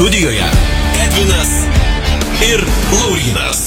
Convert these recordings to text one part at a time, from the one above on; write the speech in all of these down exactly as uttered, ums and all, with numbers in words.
Studijoje Edvinas ir Laurynas.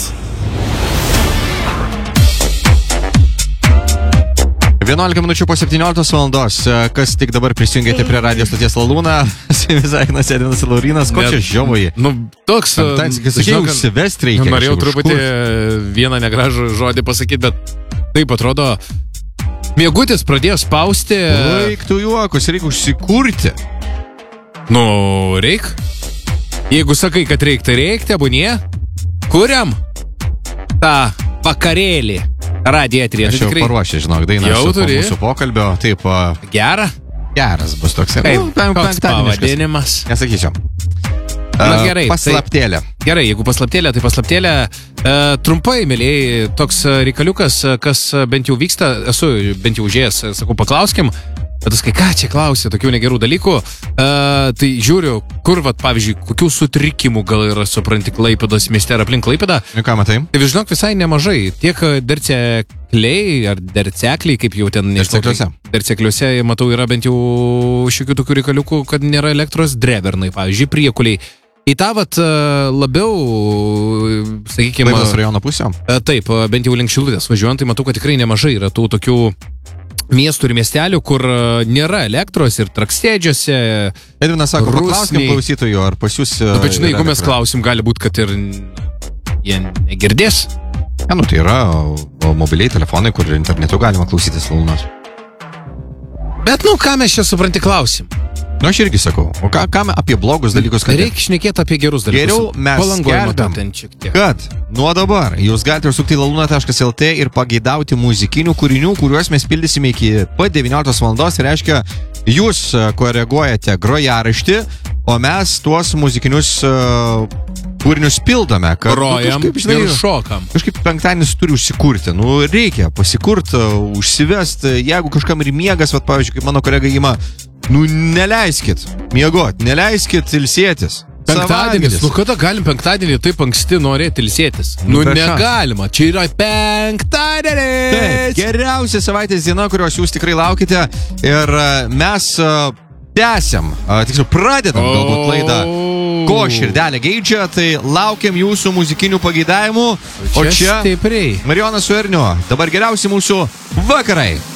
vienuolika minučių po septynioliktos valandos. Kas tik dabar prisijungėte prie radijos stoties Lalūną, sveikinas Edvinas ir Laurynas. Ko čia žiovoji? Nu, toks... Sakai, užsivest reikia. Norėjau truputį vieną negražų žodį pasakyti, bet taip atrodo, miegutis pradėjo spausti... Reiktų juokus, reikia užsikurti. Nu, reik. Jeigu sakai, kad reik, tai reik, tebūnie. Kuriam tą vakarėlį. Radiją eteryje. Aš jau tikrai... paruošė, žinok, dainą jau su mūsų pokalbio. Taip, gerą? Geras bus toks. Kaip, nu, koks pavadinimas? Nesakyčiau. Na gerai. Paslaptėlė. Tai, gerai, jeigu paslaptėlė, tai paslaptėlė. E, trumpai, mėlyjei, toks reikaliukas, kas bent jau vyksta, esu bent jau užėjęs, sakau, paklauskim. Bet tu sakai, ką čia klausia, tokių negerų dalykų. E, tai žiūriu, kur, vat, pavyzdžiui, kokių sutrikimų gal yra, supranti, Klaipėdos mieste ar aplink Klaipėdą. Ir ką matai? Tai žinok, visai nemažai. Tiek dercekliai ar dercekliai, kaip jau ten... Dercekliuose. Dercekliuose, matau, yra bent jau šiokių tokių reikaliukų, kad nėra elektros drevernai, pavyzdžiui, priekuliai. Į tą vat labiau, sakykime... Klaipėdos rajono pusę? Taip, bent jau link Šilutės važiuojant, tai matau, kad tikrai nemažai yra tų tokių miestų ir miestelių, kur nėra elektros ir trakstėdžiuose. Edvinas sako, paklauskim klausytojų, ar pas jūs... Nu, bet žinai, jeigu mes klausim, gali būti, kad ir jie negirdės. Ja, nu tai yra mobiliai telefonai, kur internetu galima klausytis Lalūnos. Bet nu, ką mes čia supranti klausim? Nu, aš irgi sakau, o ką, ką apie blogus dalykus, kad... Reikia šnekėti apie gerus dalykus. Geriau mes skelbiam, kad nuo dabar jūs galite užsukti laluna taškas el tė ir pageidauti muzikinių kūrinių, kuriuos mes pildysime iki pat devynioliktos valandos. Tai reiškia, jūs koreguojate grojaraštį, o mes tuos muzikinius uh, kūrinius pildome. Kad, Rojam nu, kažkaip, žinai, ir šokam. Kažkaip penktadienis turi užsikurti. Nu, reikia pasikurti, užsivesti. Jeigu kažkam ir miegas, vat, pavyzdžiui, kaip mano kolega ima, nu, neleiskit miegot, neleiskit ilsėtis. Penktadienis, nu kada galim penktadienį taip anksti norėti ilsėtis? Nu, nu negalima, čia yra penktadienis. Taip, geriausia savaitės diena, kurios jūs tikrai laukite. Ir mes uh, tęsiam, uh, tiksliau pradedam galbūt laidą, ko širdelė geidžia, tai laukiam jūsų muzikinių pageidavimų. O čia, čia stipriai. Marijonas su Erniu, dabar geriausi mūsų vakarai.